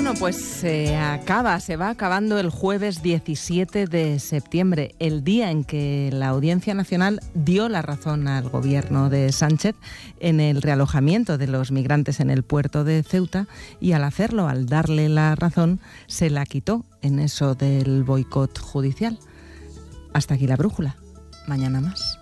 Bueno, pues se va acabando el jueves 17 de septiembre, el día en que la Audiencia Nacional dio la razón al gobierno de Sánchez en el realojamiento de los migrantes en el puerto de Ceuta, y al hacerlo, al darle la razón, se la quitó en eso del boicot judicial. Hasta aquí la brújula. Mañana más.